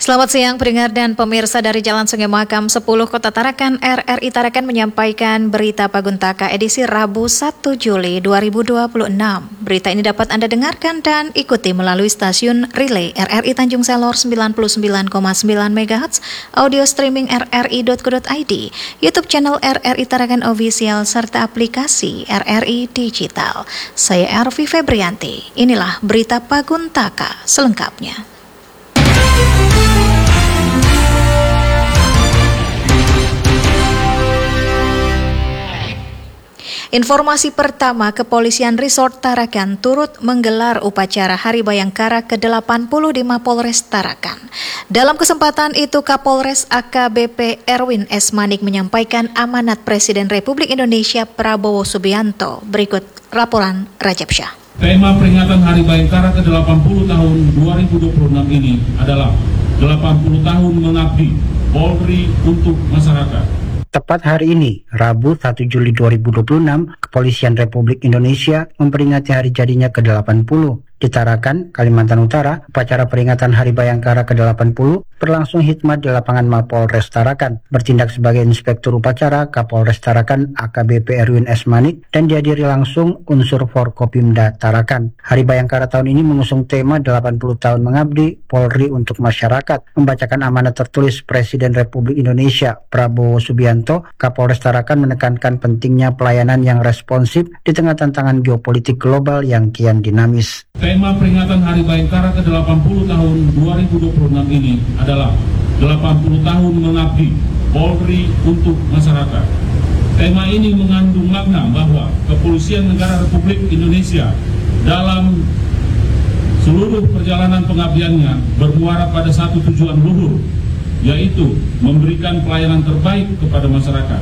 Selamat siang pendengar dan pemirsa dari Jalan Sungai Mahakam 10 Kota Tarakan. RRI Tarakan menyampaikan berita Paguntaka edisi Rabu 1 Juli 2026. Berita ini dapat Anda dengarkan dan ikuti melalui stasiun relay RRI Tanjung Selor 99,9 MHz, audio streaming rri.co.id, YouTube channel RRI Tarakan Official, serta aplikasi RRI Digital. Saya Ervi Febrianti. Inilah berita Paguntaka selengkapnya. Informasi pertama, Kepolisian Resort Tarakan turut menggelar upacara Hari Bayangkara ke-80 di Mapolres Tarakan. Dalam kesempatan itu, Kapolres AKBP Erwin S. Manik menyampaikan amanat Presiden Republik Indonesia Prabowo Subianto. Berikut laporan Rajab Syah. Tema peringatan Hari Bayangkara ke-80 tahun 2026 ini adalah 80 tahun mengabdi Polri untuk masyarakat. Tepat hari ini, Rabu 1 Juli 2026, Kepolisian Republik Indonesia memperingati hari jadinya ke-80. Di Tarakan, Kalimantan Utara, upacara peringatan Hari Bayangkara ke-80 berlangsung hikmat di lapangan Mapolres Tarakan. Bertindak sebagai Inspektur Upacara, Kapolres Tarakan AKBP Erwin S. Manik, dan dihadiri langsung unsur Forkopimda Tarakan. Hari Bayangkara tahun ini mengusung tema 80 tahun mengabdi Polri untuk masyarakat. Membacakan amanat tertulis Presiden Republik Indonesia Prabowo Subianto, Kapolres Tarakan menekankan pentingnya pelayanan yang responsif di tengah tantangan geopolitik global yang kian dinamis. Tema peringatan Hari Bayangkara ke-80 tahun 2026 ini adalah 80 tahun mengabdi Polri untuk masyarakat. Tema ini mengandung makna bahwa Kepolisian Negara Republik Indonesia dalam seluruh perjalanan pengabdiannya bermuara pada satu tujuan luhur, yaitu memberikan pelayanan terbaik kepada masyarakat.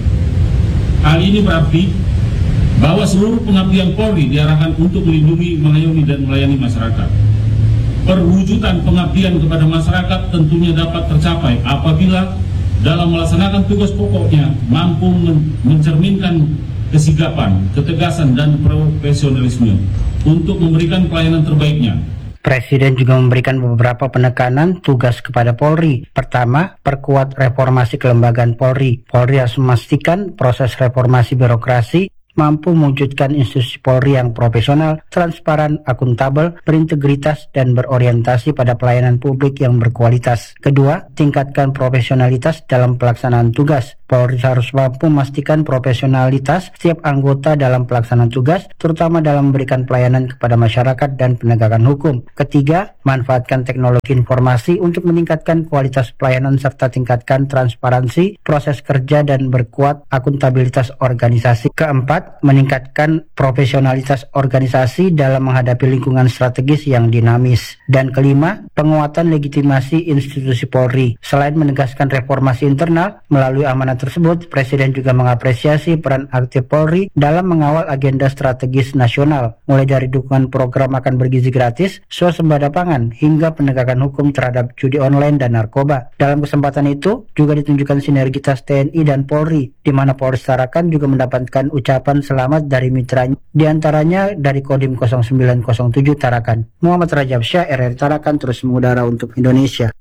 Hal ini berarti bahwa seluruh pengabdian Polri diarahkan untuk melindungi, mengayomi, dan melayani masyarakat. Perwujudan pengabdian kepada masyarakat tentunya dapat tercapai apabila dalam melaksanakan tugas pokoknya mampu mencerminkan kesigapan, ketegasan, dan profesionalisme untuk memberikan pelayanan terbaiknya. Presiden juga memberikan beberapa penekanan tugas kepada Polri. Pertama, perkuat reformasi kelembagaan Polri. Polri harus memastikan proses reformasi birokrasi mampu mewujudkan institusi Polri yang profesional, transparan, akuntabel, berintegritas, dan berorientasi pada pelayanan publik yang berkualitas. Kedua, tingkatkan profesionalitas dalam pelaksanaan tugas. Polri harus mampu memastikan profesionalitas setiap anggota dalam pelaksanaan tugas, terutama dalam memberikan pelayanan kepada masyarakat dan penegakan hukum. Ketiga, manfaatkan teknologi informasi untuk meningkatkan kualitas pelayanan serta tingkatkan transparansi proses kerja dan berkuat akuntabilitas organisasi. Keempat, meningkatkan profesionalitas organisasi dalam menghadapi lingkungan strategis yang dinamis. Dan kelima, penguatan legitimasi institusi Polri. Selain menegaskan reformasi internal melalui amanat tersebut, Presiden juga mengapresiasi peran aktif Polri dalam mengawal agenda strategis nasional, mulai dari dukungan program makan bergizi gratis, swasembada pangan, hingga penegakan hukum terhadap judi online dan narkoba. Dalam kesempatan itu, juga ditunjukkan sinergitas TNI dan Polri, di mana Polres Tarakan juga mendapatkan ucapan selamat dari mitranya, diantaranya dari Kodim 0907 Tarakan. Muhammad Rajab Syah, RRI Tarakan, terus mengudara untuk Indonesia.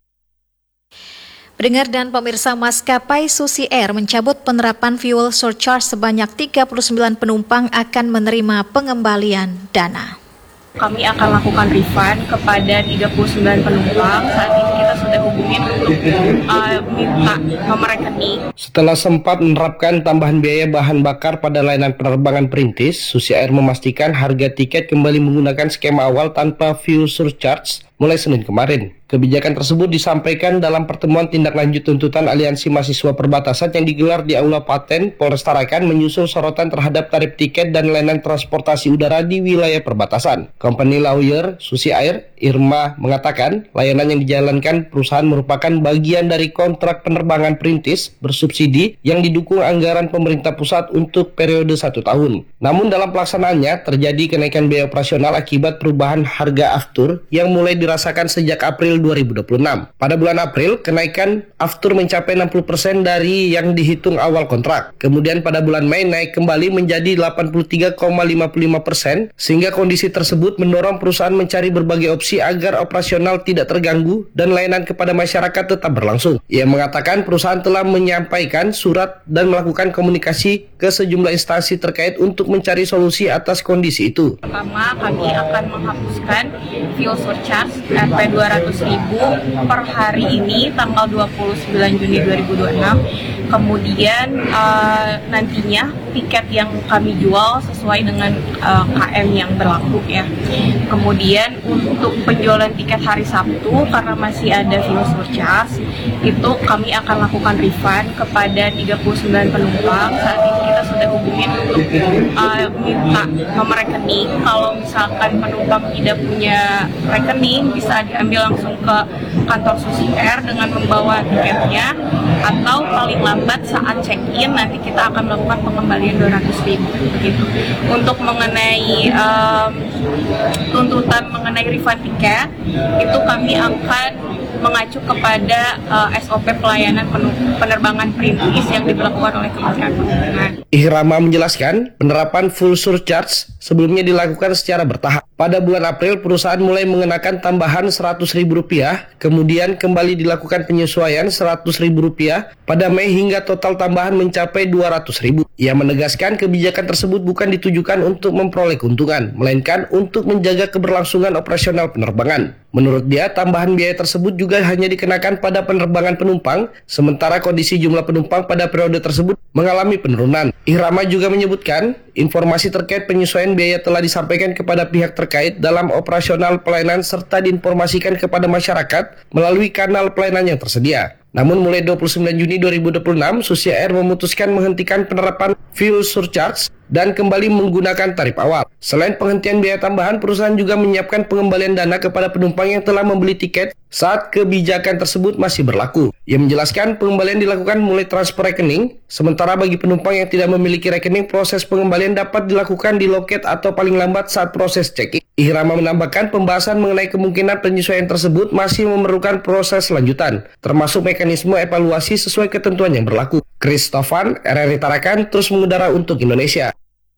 Pendengar dan pemirsa, maskapai Susi Air mencabut penerapan fuel surcharge sebanyak 39 penumpang akan menerima pengembalian dana. Kami akan lakukan refund kepada 39 penumpang. Saat ini kita sudah hubungin untuk minta nomor rekening. Setelah sempat menerapkan tambahan biaya bahan bakar pada layanan penerbangan perintis, Susi Air memastikan harga tiket kembali menggunakan skema awal tanpa fuel surcharge mulai Senin kemarin. Kebijakan tersebut disampaikan dalam pertemuan tindak lanjut tuntutan Aliansi Mahasiswa Perbatasan yang digelar di Aula Paten, Polres Tarakan, menyusul sorotan terhadap tarif tiket dan layanan transportasi udara di wilayah perbatasan. Company lawyer Susi Air, Irma, mengatakan layanan yang dijalankan perusahaan merupakan bagian dari kontrak penerbangan perintis bersubsidi yang didukung anggaran pemerintah pusat untuk periode 1 tahun. Namun dalam pelaksanaannya terjadi kenaikan biaya operasional akibat perubahan harga aftur yang mulai dirasakan sejak April 2026. Pada bulan April, kenaikan aftur mencapai 60% dari yang dihitung awal kontrak. Kemudian pada bulan Mei naik kembali menjadi 83,55%, sehingga kondisi tersebut mendorong perusahaan mencari berbagai opsi agar operasional tidak terganggu dan layanan pelayanan kepada masyarakat tetap berlangsung. Ia mengatakan perusahaan telah menyampaikan surat dan melakukan komunikasi ke sejumlah instansi terkait untuk mencari solusi atas kondisi itu. Pertama, kami akan menghapuskan fuel surcharge Rp 200.000 per hari ini tanggal 29 Juni 2026. Kemudian nantinya tiket yang kami jual sesuai dengan KM yang berlaku ya. Kemudian untuk penjualan tiket hari Sabtu karena masih ada fuel surcharge itu kami akan lakukan refund kepada 39 penumpang. Saat ini kita sudah hubungin untuk minta nomor rekening. Kalau misalkan penumpang tidak punya rekening bisa diambil langsung ke kantor Susi Air dengan membawa tiketnya, atau paling lambat saat check-in nanti kita akan melakukan pengembalian 200.000 gitu. Untuk mengenai tuntutan mengenai refund tiket itu kami akan mengacu kepada SOP pelayanan penerbangan perintis yang dilakukan oleh Kementerian Perhubungan. Ihrama menjelaskan penerapan full surcharge sebelumnya dilakukan secara bertahap. Pada bulan April, perusahaan mulai mengenakan tambahan Rp100.000, kemudian kembali dilakukan penyesuaian Rp100.000 pada Mei hingga total tambahan mencapai Rp200.000. Ia menegaskan kebijakan tersebut bukan ditujukan untuk memperoleh keuntungan, melainkan untuk menjaga keberlangsungan operasional penerbangan. Menurut dia, tambahan biaya tersebut juga hanya dikenakan pada penerbangan penumpang, sementara kondisi jumlah penumpang pada periode tersebut mengalami penurunan. Ihrama juga menyebutkan, informasi terkait penyesuaian biaya telah disampaikan kepada pihak terkait dalam operasional pelayanan serta diinformasikan kepada masyarakat melalui kanal pelayanan yang tersedia. Namun mulai 29 Juni 2026, Susi Air memutuskan menghentikan penerapan fuel surcharge dan kembali menggunakan tarif awal. Selain penghentian biaya tambahan, perusahaan juga menyiapkan pengembalian dana kepada penumpang yang telah membeli tiket saat kebijakan tersebut masih berlaku. Ia menjelaskan pengembalian dilakukan mulai transfer rekening, sementara bagi penumpang yang tidak memiliki rekening, proses pengembalian dapat dilakukan di loket atau paling lambat saat proses check-in. Ihrama menambahkan pembahasan mengenai kemungkinan penyesuaian tersebut masih memerlukan proses lanjutan, termasuk mekanisme evaluasi sesuai ketentuan yang berlaku. Chris Tovan, RRI Tarakan, terus mengudara untuk Indonesia.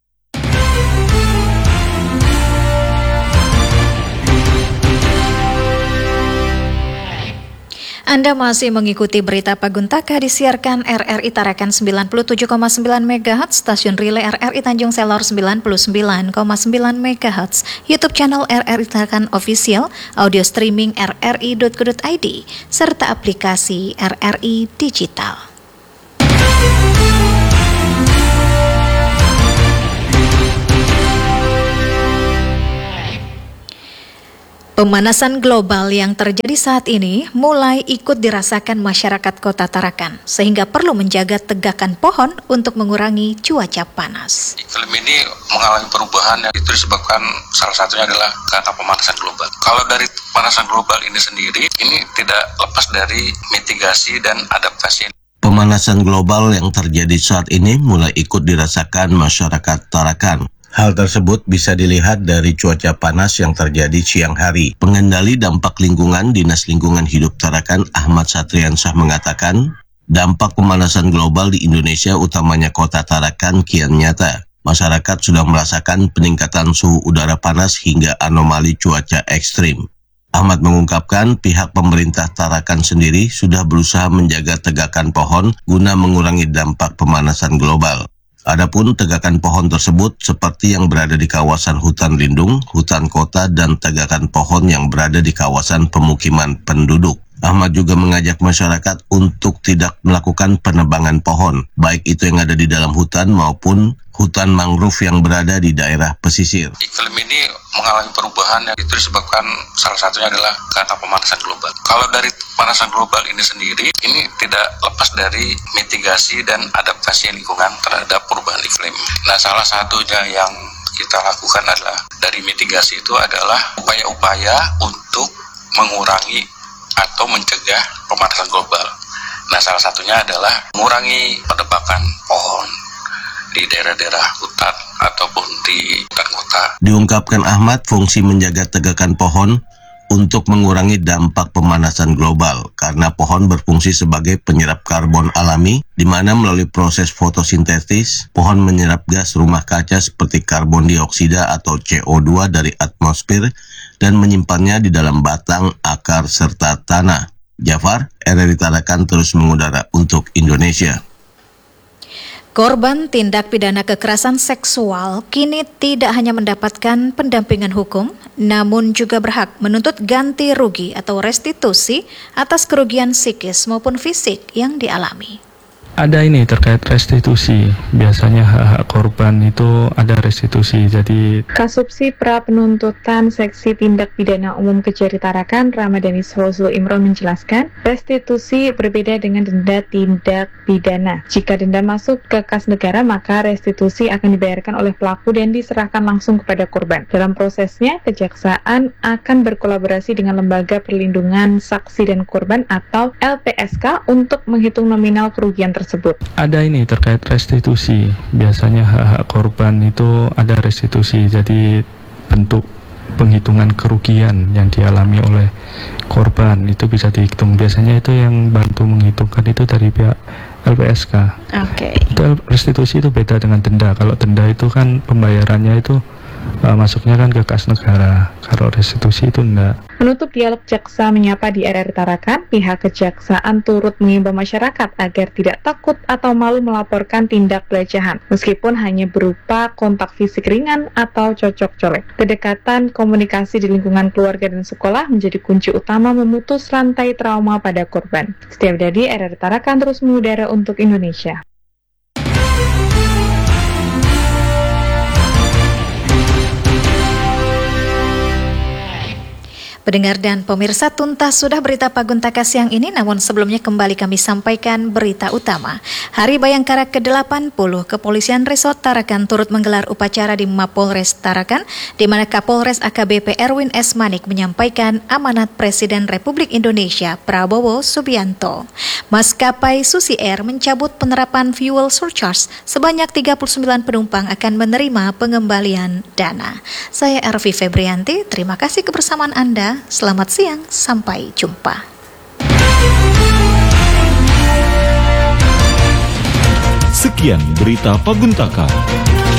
Anda masih mengikuti berita Paguntaka disiarkan RRI Tarakan 97,9 MHz, stasiun relay RRI Tanjung Selor 99,9 MHz, YouTube channel RRI Tarakan Official, audio streaming rri.co.id, serta aplikasi RRI Digital. Pemanasan global yang terjadi saat ini mulai ikut dirasakan masyarakat Kota Tarakan, sehingga perlu menjaga tegakan pohon untuk mengurangi cuaca panas. Iklim ini mengalami perubahan yang itu disebabkan salah satunya adalah karena pemanasan global. Kalau dari pemanasan global ini sendiri, ini tidak lepas dari mitigasi dan adaptasi. Pemanasan global yang terjadi saat ini mulai ikut dirasakan masyarakat Tarakan. Hal tersebut bisa dilihat dari cuaca panas yang terjadi siang hari. Pengendali dampak lingkungan Dinas Lingkungan Hidup Tarakan Ahmad Satriansyah mengatakan, dampak pemanasan global di Indonesia utamanya Kota Tarakan kian nyata. Masyarakat sudah merasakan peningkatan suhu udara panas hingga anomali cuaca ekstrim. Ahmad mengungkapkan pihak pemerintah Tarakan sendiri sudah berusaha menjaga tegakan pohon guna mengurangi dampak pemanasan global. Adapun tegakan pohon tersebut seperti yang berada di kawasan hutan lindung, hutan kota, dan tegakan pohon yang berada di kawasan pemukiman penduduk. Ahmad juga mengajak masyarakat untuk tidak melakukan penebangan pohon, baik itu yang ada di dalam hutan maupun hutan mangrove yang berada di daerah pesisir. Iklim ini mengalami perubahan yang itu disebabkan salah satunya adalah karena pemanasan global. Kalau dari pemanasan global ini sendiri, ini tidak lepas dari mitigasi dan adaptasi lingkungan terhadap perubahan iklim. Nah, salah satunya yang kita lakukan adalah dari mitigasi itu adalah upaya-upaya untuk mengurangi atau mencegah pemanasan global. Nah, salah satunya adalah mengurangi penebangan pohon di daerah-daerah hutan ataupun di hutan kota. Diungkapkan Ahmad, fungsi menjaga tegakan pohon untuk mengurangi dampak pemanasan global karena pohon berfungsi sebagai penyerap karbon alami, di mana melalui proses fotosintesis, pohon menyerap gas rumah kaca seperti karbon dioksida atau CO2 dari atmosfer dan menyimpannya di dalam batang, akar, serta tanah. Jafar, RRI Tarakan terus mengudara untuk Indonesia. Korban tindak pidana kekerasan seksual kini tidak hanya mendapatkan pendampingan hukum, namun juga berhak menuntut ganti rugi atau restitusi atas kerugian psikis maupun fisik yang dialami. Ada ini terkait restitusi, biasanya hak-hak korban itu ada restitusi. Jadi Kasubsi Pra Penuntutan Seksi Tindak Pidana Umum Kejari Tarakan, Ramadhani Fausul Imron menjelaskan, restitusi berbeda dengan denda tindak pidana. Jika denda masuk ke kas negara, maka restitusi akan dibayarkan oleh pelaku dan diserahkan langsung kepada korban. Dalam prosesnya, kejaksaan akan berkolaborasi dengan Lembaga Perlindungan Saksi dan Korban atau LPSK untuk menghitung nominal kerugian tersebut. ada ini terkait restitusi, biasanya hak-hak korban itu ada restitusi. Jadi bentuk penghitungan kerugian yang dialami oleh korban itu bisa dihitung. Biasanya itu yang bantu menghitungkan itu dari pihak LPSK. Itu restitusi itu beda dengan denda. Kalau denda itu kan pembayarannya itu masuknya kan ke kas negara. Kalau restitusi itu enggak. Menutup dialog jaksa menyapa di RRI Tarakan, pihak kejaksaan turut mengimbau masyarakat agar tidak takut atau malu melaporkan tindak pelecehan, meskipun hanya berupa kontak fisik ringan atau cocok colek. Kedekatan komunikasi di lingkungan keluarga dan sekolah menjadi kunci utama memutus rantai trauma pada korban. Setiap dari RRI Tarakan terus mengudara untuk Indonesia. Pendengar dan pemirsa, tuntas sudah berita Paguntaka siang ini, namun sebelumnya kembali kami sampaikan berita utama. Hari Bayangkara ke-80, Kepolisian Resort Tarakan turut menggelar upacara di Mapolres Tarakan, di mana Kapolres AKBP Erwin S. Manik menyampaikan amanat Presiden Republik Indonesia Prabowo Subianto. Maskapai Susi Air mencabut penerapan fuel surcharge, sebanyak 39 penumpang akan menerima pengembalian dana. Saya Ervi Febrianti, terima kasih kebersamaan Anda. Selamat siang, sampai jumpa. Sekian berita Paguntaka.